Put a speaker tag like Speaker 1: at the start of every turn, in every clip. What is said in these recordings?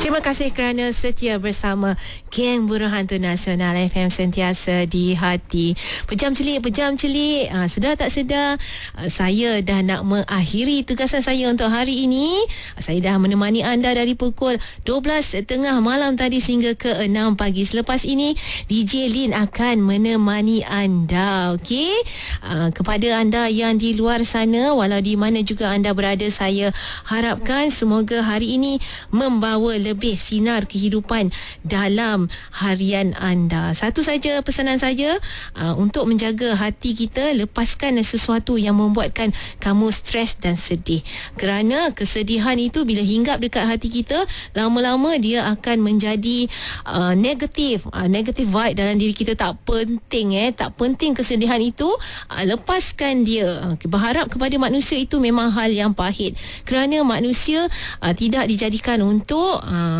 Speaker 1: Terima kasih kerana setia bersama Geng Buruh Hantu Nasional FM, sentiasa di hati. Pejam celik. Sedar tak sedar, saya dah nak mengakhiri tugasan saya untuk hari ini. Saya dah menemani anda dari pukul 12.30 malam tadi sehingga ke 6 pagi. Selepas ini DJ Lin akan menemani anda. Okey, kepada anda yang di luar sana, walau di mana juga anda berada, saya harapkan semoga hari ini membawa lebih sinar kehidupan dalam harian anda. Satu saja pesanan saja, untuk menjaga hati kita, lepaskan sesuatu yang membuatkan kamu stres dan sedih. Kerana kesedihan itu bila hinggap dekat hati kita, lama-lama dia akan menjadi negatif vibe dalam diri kita. Tak penting kesedihan itu. Lepaskan dia. Berharap kepada manusia itu memang hal yang pahit, kerana manusia tidak dijadikan untuk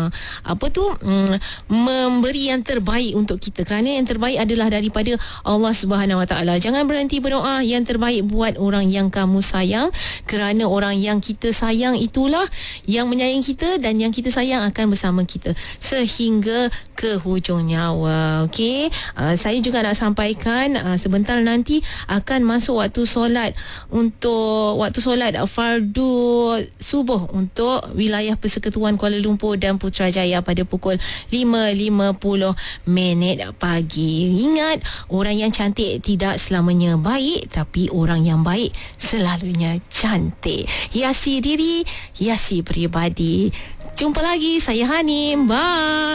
Speaker 1: memberi yang terbaik untuk kita, kerana yang terbaik adalah daripada Allah Subhanahu Wa Taala. Jangan berhenti berdoa yang terbaik buat orang yang kamu sayang, kerana orang yang kita sayang itulah yang menyayangi kita, dan yang kita sayang akan bersama kita sehingga ke hujung nyawa. Okey, saya juga nak sampaikan sebentar nanti akan masuk waktu solat fardu subuh untuk wilayah Persekutuan Kuala Lumpur dan Putrajaya pada pukul 5.50 pagi. Ingat, orang yang cantik tidak selamanya baik, tapi orang yang baik selalunya cantik. Hiasi diri, hiasi peribadi. Jumpa lagi, saya Hanim. Bye.